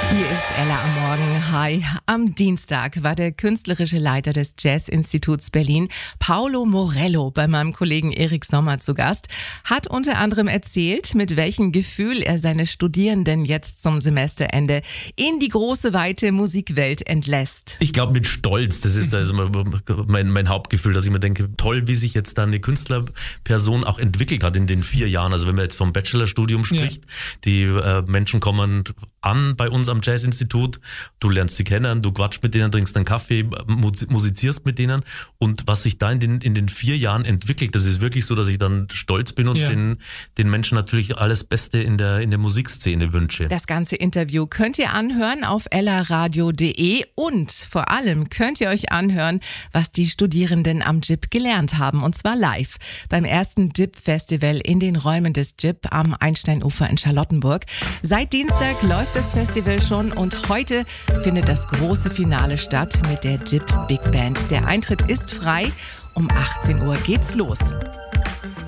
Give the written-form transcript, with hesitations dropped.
Hier ist Ella am Morgen. Hi. Am Dienstag war der künstlerische Leiter des Jazz-Instituts Berlin, Paolo Morello, bei meinem Kollegen Erik Sommer zu Gast, hat unter anderem erzählt, mit welchem Gefühl er seine Studierenden jetzt zum Semesterende in die große, weite Musikwelt entlässt. Ich glaube mit Stolz, das ist immer mein Hauptgefühl, dass ich mir denke, toll, wie sich jetzt da eine Künstlerperson auch entwickelt hat in den 4 Jahren. Also wenn man jetzt vom Bachelorstudium spricht, die Menschen kommen an bei uns am Jazz-Institut, du lernst sie kennen, du quatschst mit denen, trinkst einen Kaffee, musizierst mit denen, und was sich da in den 4 Jahren entwickelt, das ist wirklich so, dass ich dann stolz bin und den Menschen natürlich alles Beste in der Musikszene wünsche. Das ganze Interview könnt ihr anhören auf ellaradio.de und vor allem könnt ihr euch anhören, was die Studierenden am JIP gelernt haben, und zwar live beim ersten JIP-Festival in den Räumen des JIP am Einsteinufer in Charlottenburg. Seit Dienstag läuft das Festival schon und heute findet das große Finale statt mit der JIP Big Band. Der Eintritt ist frei. Um 18 Uhr geht's los.